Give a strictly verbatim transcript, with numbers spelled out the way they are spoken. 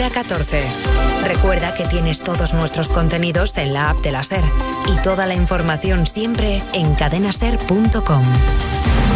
a catorce. Recuerda que tienes todos nuestros contenidos en la app de la SER y toda la información siempre en cadena ser punto com.